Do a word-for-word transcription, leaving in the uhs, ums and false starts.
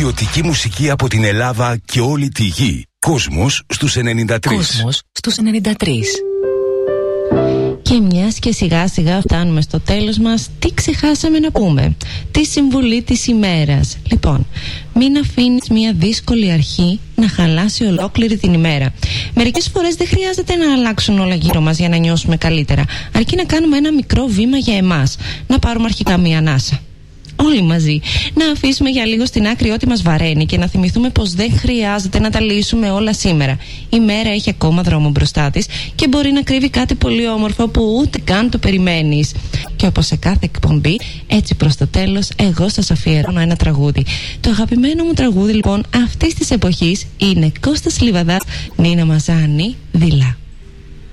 Ποιοτική μουσική από την Ελλάδα και όλη τη γη. Κόσμος στους ενενήντα τρία. Κόσμος στους ενενήντα τρία. Και μιας και σιγά σιγά φτάνουμε στο τέλος μας, τι ξεχάσαμε να πούμε? Τη συμβουλή της ημέρας. Λοιπόν, μην αφήνεις μια δύσκολη αρχή να χαλάσει ολόκληρη την ημέρα. Μερικές φορές δεν χρειάζεται να αλλάξουν όλα γύρω μας για να νιώσουμε καλύτερα, αρκεί να κάνουμε ένα μικρό βήμα για εμάς, να πάρουμε αρχικά μια ανάσα. Όλοι μαζί. Να αφήσουμε για λίγο στην άκρη ό,τι μας βαραίνει και να θυμηθούμε πως δεν χρειάζεται να τα λύσουμε όλα σήμερα. Η μέρα έχει ακόμα δρόμο μπροστά της και μπορεί να κρύβει κάτι πολύ όμορφο που ούτε καν το περιμένεις. Και όπως σε κάθε εκπομπή, έτσι προς το τέλος, εγώ σας αφιερώνω ένα τραγούδι. Το αγαπημένο μου τραγούδι λοιπόν αυτής της εποχής είναι Κώστας Λιβαδάς, Νίνα Μαζάνη, Δειλά.